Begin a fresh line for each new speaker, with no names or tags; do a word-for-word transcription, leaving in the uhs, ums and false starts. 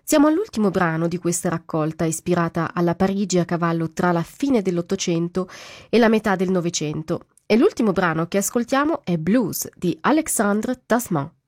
Siamo all'ultimo brano di questa raccolta ispirata alla Parigi a cavallo tra la fine dell'Ottocento e la metà del Novecento, e l'ultimo brano che ascoltiamo è Blues di Alexandre Tasman.